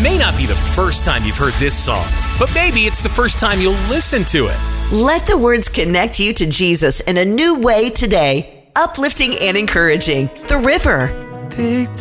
may not be the first time you've heard this song, but maybe it's the first time you'll listen to it. Let the words connect you to Jesus in a new way today, uplifting and encouraging. The River.